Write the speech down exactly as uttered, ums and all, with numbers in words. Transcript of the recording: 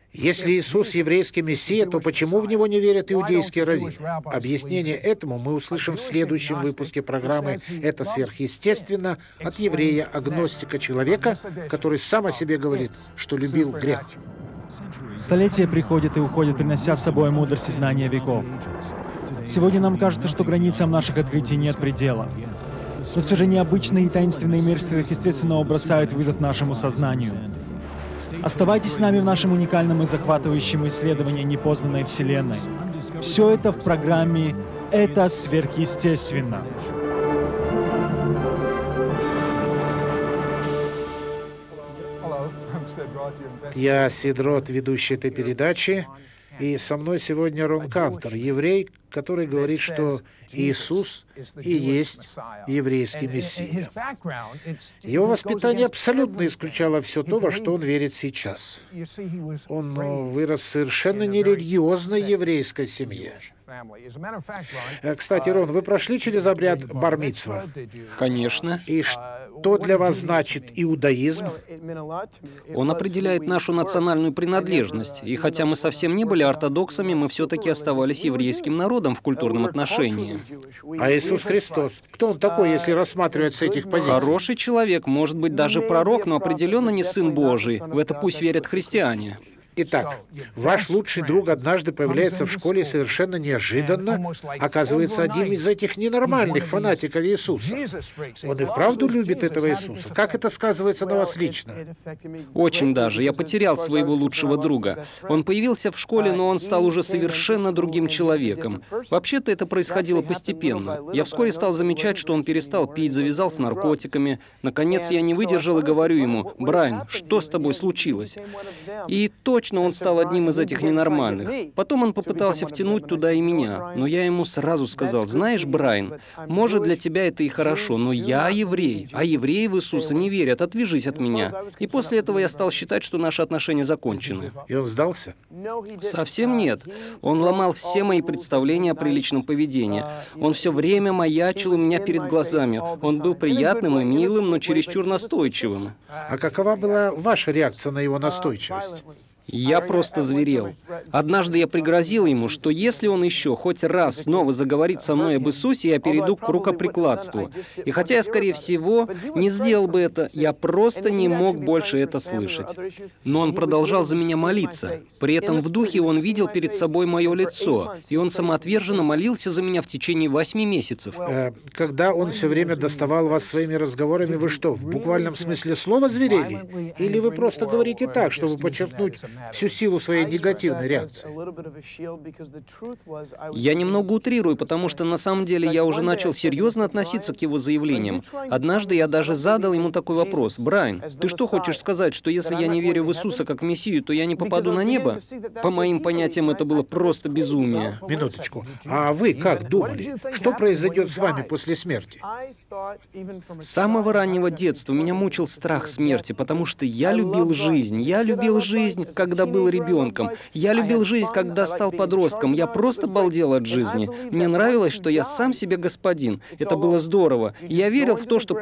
Если Иисус еврейский Мессия, то почему в Него не верят иудейские раввины? Объяснение этому мы услышим в следующем выпуске программы «Это сверхъестественно» от еврея-агностика, человека, который сам о себе говорит, что любил грех. Столетия приходят и уходят, принося с собой мудрость и знания веков. Сегодня нам кажется, что границам наших открытий нет предела. Но все же необычный и таинственный мир сверхъестественного бросает вызов нашему сознанию. Оставайтесь с нами в нашем уникальном и захватывающем исследовании непознанной Вселенной. Все это в программе «Это сверхъестественно». Я Сидрот, ведущий этой передачи, и со мной сегодня Рон Кантор, еврей, который говорит, что Иисус и есть еврейский Мессия. Его воспитание абсолютно исключало все то, во что он верит сейчас. Он вырос в совершенно нерелигиозной еврейской семье. Кстати, Рон, вы прошли через обряд бар-мицва? Конечно. И что для вас значит иудаизм? Он определяет нашу национальную принадлежность. И хотя мы совсем не были ортодоксами, мы все-таки оставались еврейским народом в культурном отношении. А Иисус Христос? Кто он такой, если рассматривать с этих позиций? Хороший человек, может быть, даже пророк, но определенно не сын Божий. В это пусть верят христиане. Итак, ваш лучший друг однажды появляется в школе совершенно неожиданно, оказывается одним из этих ненормальных фанатиков Иисуса. Он и вправду любит этого Иисуса. Как это сказывается на вас лично? Очень даже. Я потерял своего лучшего друга. Он появился в школе, но он стал уже совершенно другим человеком. Вообще-то это происходило постепенно. Я вскоре стал замечать, что он перестал пить, завязал с наркотиками. Наконец я не выдержал и говорю ему: «Брайан, что с тобой случилось?» И точно он стал одним из этих ненормальных. Потом он попытался втянуть туда и меня, но я ему сразу сказал: «Знаешь, Брайан, может, для тебя это и хорошо, но я еврей, а евреи в Иисуса не верят, отвяжись от меня». И после этого я стал считать, что наши отношения закончены. И он сдался? Совсем нет. Он ломал все мои представления о приличном поведении. Он все время маячил у меня перед глазами. Он был приятным и милым, но чересчур настойчивым. А какова была ваша реакция на его настойчивость? Я просто зверел. Однажды я пригрозил ему, что если он еще хоть раз снова заговорит со мной об Иисусе, я перейду к рукоприкладству. И хотя я, скорее всего, не сделал бы это, я просто не мог больше это слышать. Но он продолжал за меня молиться. При этом в духе он видел перед собой мое лицо, и он самоотверженно молился за меня в течение восьми месяцев. Э, когда он все время доставал вас своими разговорами, вы что, в буквальном смысле слова зверели? Или вы просто говорите так, чтобы подчеркнуть всю силу своей негативной реакции? Я немного утрирую, потому что на самом деле я уже начал серьезно относиться к его заявлениям. Однажды я даже задал ему такой вопрос: «Брайан, ты что хочешь сказать, что если я не верю в Иисуса как в Мессию, то я не попаду на небо?» По моим понятиям, это было просто безумие. Минуточку. А вы как думали? Что произойдет с вами после смерти? С самого раннего детства меня мучил страх смерти, потому что я любил жизнь. Я любил жизнь, когда был ребенком. Я любил жизнь, когда стал подростком. Я просто балдел от жизни. Мне нравилось, что я сам себе господин. Это было здорово. И я верил в то, что